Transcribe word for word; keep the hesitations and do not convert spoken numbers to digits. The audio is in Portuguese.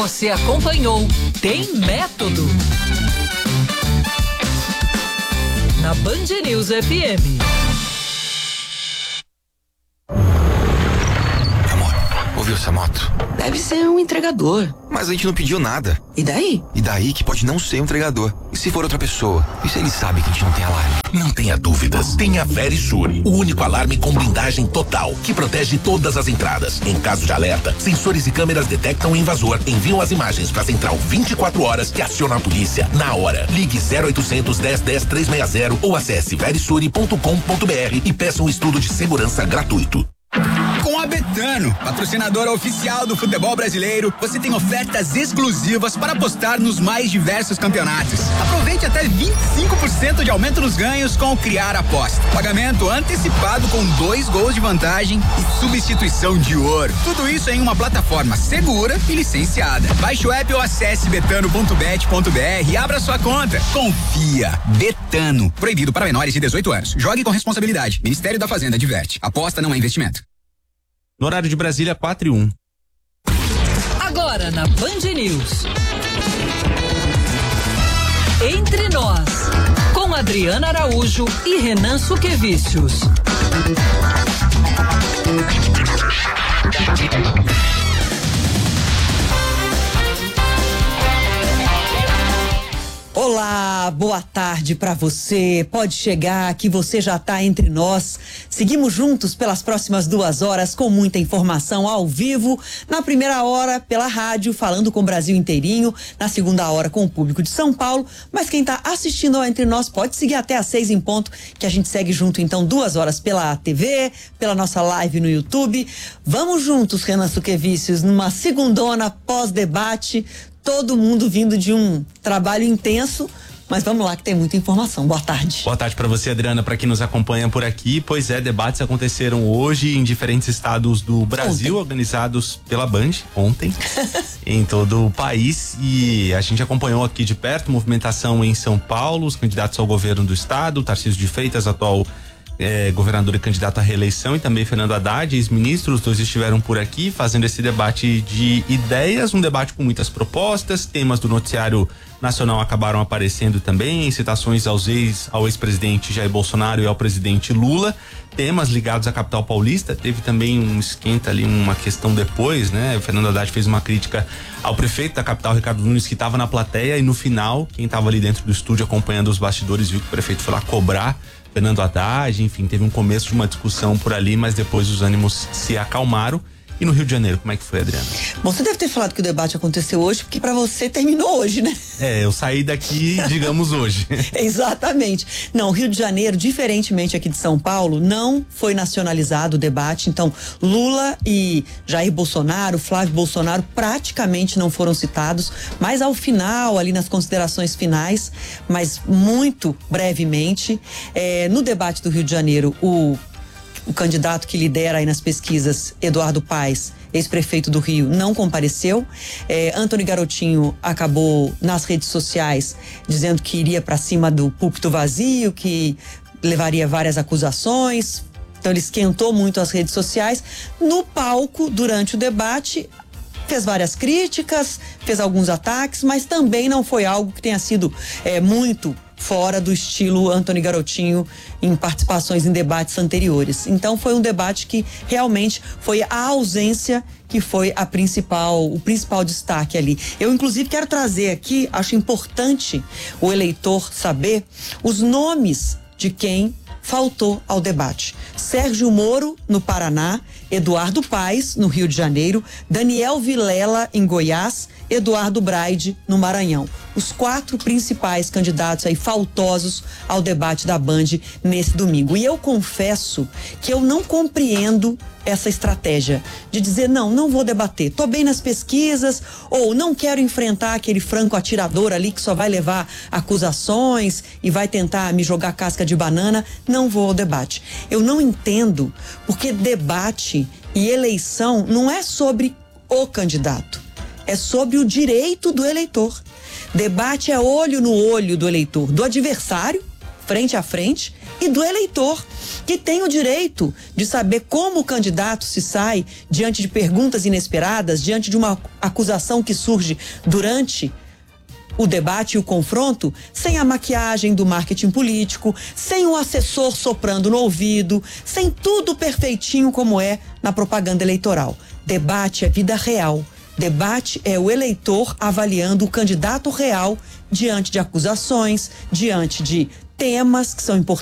Você acompanhou Tem Método na Band News F M. Amor, ouviu essa moto? Deve ser um entregador. Mas a gente não pediu nada. E daí? E daí que pode não ser um entregador. E se for outra pessoa? E se ele sabe que a gente não tem alarme? Não tenha dúvidas. Tenha Verisure, o único alarme com blindagem total, que protege todas as entradas. Em caso de alerta, sensores e câmeras detectam o invasor, enviam as imagens para a central vinte e quatro horas que aciona a polícia na hora. Ligue zero oitocentos, dez, dez, trezentos e sessenta ou acesse verisure ponto com ponto br e peça um estudo de segurança gratuito. Com a Betano, patrocinadora oficial do futebol brasileiro, você tem ofertas exclusivas para apostar nos mais diversos campeonatos. Aproveite até vinte e cinco por cento de aumento nos ganhos com o Criar Aposta. Pagamento antecipado com dois gols de vantagem e substituição de ouro. Tudo isso em uma plataforma segura e licenciada. Baixe o app ou acesse betano ponto bet ponto br e abra sua conta. Confia. Betano. Proibido para menores de dezoito anos. Jogue com responsabilidade. Ministério da Fazenda adverte. Aposta não é investimento. No horário de Brasília, quatro e um. Agora na Band News. Entre Nós, com Adriana Araújo e Renan Suquevicius. Olá, boa tarde para você. Pode chegar que você já está entre nós. Seguimos juntos pelas próximas duas horas com muita informação ao vivo. Na primeira hora pela rádio, falando com o Brasil inteirinho. Na segunda hora com o público de São Paulo. Mas quem está assistindo ao Entre Nós pode seguir até às seis em ponto, que a gente segue junto então duas horas pela T V, pela nossa live no YouTube. Vamos juntos, Renan Suquevicius, numa segundona pós-debate. Todo mundo vindo de um trabalho intenso, mas vamos lá que tem muita informação. Boa tarde. Boa tarde para você, Adriana, para quem nos acompanha por aqui. Pois é, debates aconteceram hoje em diferentes estados do Brasil, ontem. Organizados pela Band, ontem, em todo o país. E a gente acompanhou aqui de perto movimentação em São Paulo, os candidatos ao governo do estado, Tarcísio de Freitas, atual É, governador e candidato à reeleição, e também Fernando Haddad, ex-ministro, os dois estiveram por aqui fazendo esse debate de ideias, um debate com muitas propostas, temas do noticiário nacional acabaram aparecendo também, citações aos ex, ao ex-presidente Jair Bolsonaro e ao presidente Lula, temas ligados à capital paulista, teve também um esquenta ali, uma questão depois, né? O Fernando Haddad fez uma crítica ao prefeito da capital, Ricardo Nunes, que estava na plateia, e no final, quem estava ali dentro do estúdio acompanhando os bastidores viu que o prefeito foi lá cobrar Fernando Haddad, enfim, teve um começo de uma discussão por ali, mas depois os ânimos se acalmaram. E no Rio de Janeiro, como é que foi, Adriana? Bom, você deve ter falado que o debate aconteceu hoje, porque para você terminou hoje, né? É, eu saí daqui, digamos, hoje. Exatamente. Não, o Rio de Janeiro, diferentemente aqui de São Paulo, não foi nacionalizado o debate. Então, Lula e Jair Bolsonaro, Flávio Bolsonaro, praticamente não foram citados, mas ao final, ali nas considerações finais, mas muito brevemente, é, no debate do Rio de Janeiro, o O candidato que lidera aí nas pesquisas, Eduardo Paes, ex-prefeito do Rio, não compareceu. É, Antony Garotinho acabou nas redes sociais dizendo que iria para cima do púlpito vazio, que levaria várias acusações. Então ele esquentou muito as redes sociais. No palco, durante o debate, fez várias críticas, fez alguns ataques, mas também não foi algo que tenha sido é, muito fora do estilo Antony Garotinho em participações em debates anteriores. Então foi um debate que realmente foi a ausência que foi a principal, o principal destaque ali. Eu inclusive quero trazer aqui, acho importante o eleitor saber os nomes de quem faltou ao debate. Sérgio Moro, no Paraná, Eduardo Paes, no Rio de Janeiro, Daniel Vilela, em Goiás, Eduardo Braide, no Maranhão. Os quatro principais candidatos aí faltosos ao debate da Band nesse domingo. E eu confesso que eu não compreendo essa estratégia de dizer, não, não vou debater, tô bem nas pesquisas, ou não quero enfrentar aquele franco atirador ali que só vai levar acusações e vai tentar me jogar casca de banana, não vou ao debate. Eu não entendo, porque debate e eleição não é sobre o candidato, é sobre o direito do eleitor. Debate é olho no olho do eleitor, do adversário, frente a frente, e do eleitor, que tem o direito de saber como o candidato se sai diante de perguntas inesperadas, diante de uma acusação que surge durante o debate e o confronto, sem a maquiagem do marketing político, sem o assessor soprando no ouvido, sem tudo perfeitinho como é na propaganda eleitoral. Debate é vida real. Debate é o eleitor avaliando o candidato real diante de acusações, diante de temas que são importantes